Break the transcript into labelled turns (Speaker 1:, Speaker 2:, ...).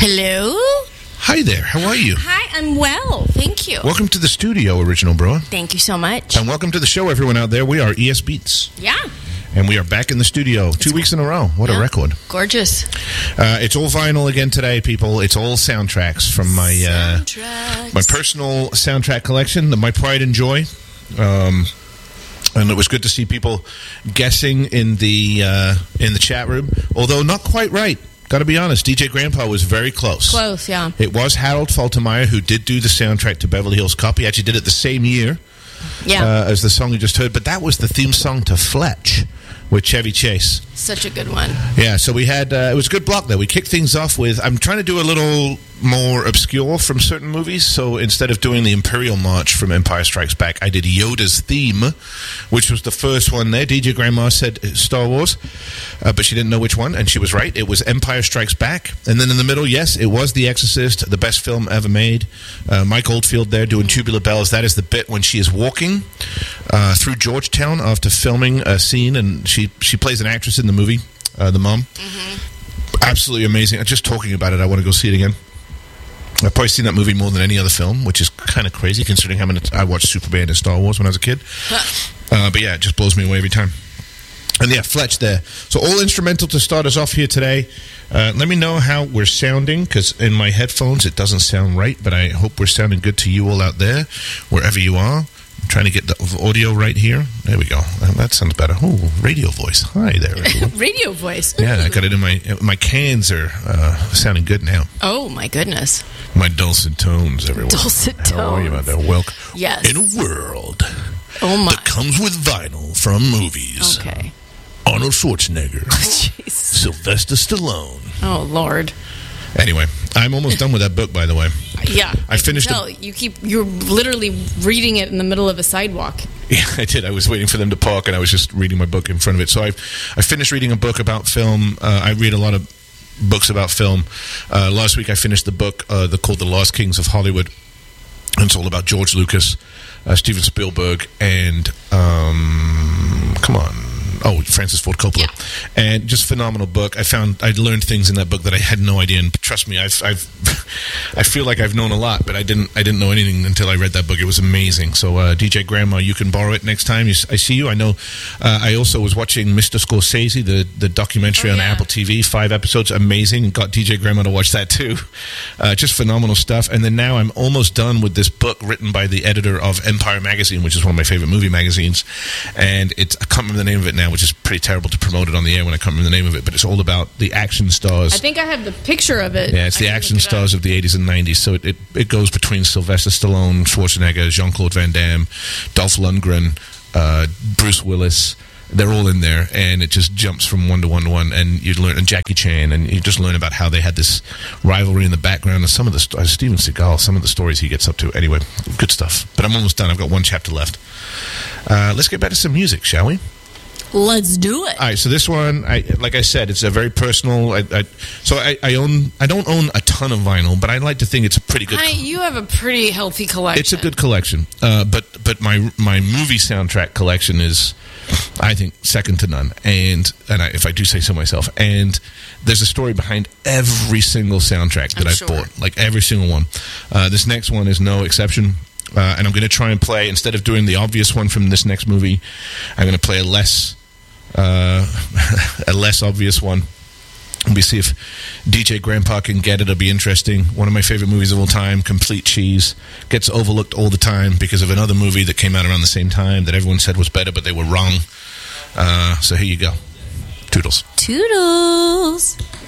Speaker 1: Hello?
Speaker 2: Hi there. How are you?
Speaker 1: Hi, I'm well. Thank you.
Speaker 2: Welcome to the studio, Original Brewer.
Speaker 1: Thank you so much.
Speaker 2: And welcome to the show, everyone out there. We are ES Beats.
Speaker 1: Yeah.
Speaker 2: And we are back in the studio 2 weeks in a row. What a record.
Speaker 1: Gorgeous.
Speaker 2: It's all vinyl again today, people. It's all soundtracks from my my personal soundtrack collection, my pride and joy. And it was good to see people guessing in the chat room, although not quite right. Got to be honest, DJ Grandpa was very close.
Speaker 1: Close, yeah.
Speaker 2: It was Harold Faltermeyer who did do the soundtrack to Beverly Hills Cop. He actually did it the same year as the song you just heard. But that was the theme song to Fletch with Chevy Chase.
Speaker 1: Such a good one.
Speaker 2: Yeah, so we had, it was a good block there. We kicked things off with, I'm trying to do a little more obscure from certain movies. So instead of doing the Imperial March from Empire Strikes Back, I did Yoda's theme, which was the first one there. DJ Grandma said Star Wars, but she didn't know which one, and she was right. It was Empire Strikes Back. And then in the middle, yes, it was The Exorcist, the best film ever made. Mike Oldfield there doing Tubular Bells. That is the bit when she is walking through Georgetown after filming a scene, and she plays an actress in the movie, the mom. Mm-hmm. Absolutely amazing. Just talking about it, I want to go see it again. I've probably seen that movie more than any other film, which is kind of crazy considering how many I watched Superman and Star Wars when I was a kid. But yeah, it just blows me away every time. And yeah, Fletch there. So all instrumental to start us off here today. Let me know how we're sounding, because in my headphones it doesn't sound right, but I hope we're sounding good to you all out there, wherever you are. I'm trying to get the audio right here. There we go. That sounds better. Oh, radio voice. Hi there, everyone.
Speaker 1: Radio voice.
Speaker 2: Yeah, I got it in my cans are sounding good now.
Speaker 1: Oh, my goodness.
Speaker 2: My dulcet tones, everyone.
Speaker 1: Dulcet tones.
Speaker 2: How are you out there? Welcome.
Speaker 1: Yes.
Speaker 2: In a world
Speaker 1: that
Speaker 2: comes with vinyl from movies.
Speaker 1: Okay.
Speaker 2: Arnold Schwarzenegger.
Speaker 1: Jeez.
Speaker 2: Sylvester Stallone.
Speaker 1: Oh, Lord.
Speaker 2: Anyway, I'm almost done with that book, by the way.
Speaker 1: Yeah.
Speaker 2: I finished
Speaker 1: You're literally reading it in the middle of a sidewalk.
Speaker 2: Yeah, I did. I was waiting for them to park, and I was just reading my book in front of it. So I finished reading a book about film. I read a lot of books about film. Last week I finished the book called The Lost Kings of Hollywood. And it's all about George Lucas, Steven Spielberg, and Francis Ford Coppola. Yeah. And just phenomenal book. I learned things in that book that I had no idea. And trust me, I feel like I've known a lot, but I didn't know anything until I read that book. It was amazing. So DJ Grandma, you can borrow it next time I see you. I know. I also was watching Mr. Scorsese, the documentary on Apple TV, 5 episodes, amazing. Got DJ Grandma to watch that too. Just phenomenal stuff. And then now I'm almost done with this book written by the editor of Empire Magazine, which is one of my favorite movie magazines. And I can't remember the name of it now, which is pretty terrible to promote it on the air when I can't remember the name of it, but it's all about the action stars.
Speaker 1: I think I have the picture of it.
Speaker 2: Yeah, it's the action stars of the 80s and 90s, so it goes between Sylvester Stallone, Schwarzenegger, Jean-Claude Van Damme, Dolph Lundgren, Bruce Willis. They're all in there, and it just jumps from one to one to one, and you learn, and Jackie Chan, and you just learn about how they had this rivalry in the background, and some of the Steven Seagal, some of the stories he gets up to. Anyway, good stuff. But I'm almost done. I've got one chapter left. Let's get back to some music, shall we?
Speaker 1: Let's do it.
Speaker 2: All right, so this one, like I said, it's a very personal. I don't own a ton of vinyl, but I like to think it's a pretty good.
Speaker 1: You have a pretty healthy collection.
Speaker 2: It's a good collection, but my movie soundtrack collection is, I think, second to none. And if I do say so myself, and there's a story behind every single soundtrack that I've bought, like every single one. This next one is no exception. And I'm going to try and play, instead of doing the obvious one from this next movie, I'm going to play a less obvious one. Let me see if DJ Grandpa can get it. It'll be interesting. One of my favorite movies of all time, Complete Cheese, gets overlooked all the time because of another movie that came out around the same time that everyone said was better, but they were wrong. So here you go. Toodles.
Speaker 1: Toodles.